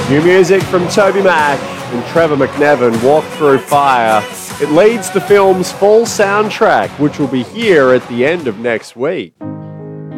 New music from Toby Mac and Trevor McNevin, Walk Through Fire. It leads the film's full soundtrack, which will be here at the end of next week.